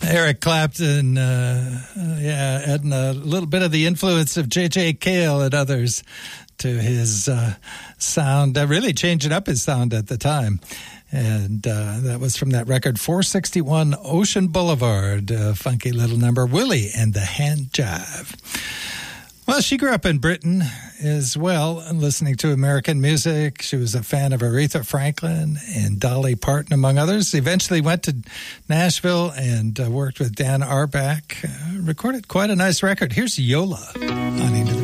Eric Clapton, adding a little bit of the influence of J.J. Cale and others to his sound, really changing up his sound at the time. And that was from that record, 461 Ocean Boulevard, funky little number, Willie and the Hand Jive. Well, she grew up in Britain as well, listening to American music. She was a fan of Aretha Franklin and Dolly Parton, among others. Eventually went to Nashville and worked with Dan Auerbach. Recorded quite a nice record. Here's Yola on Into the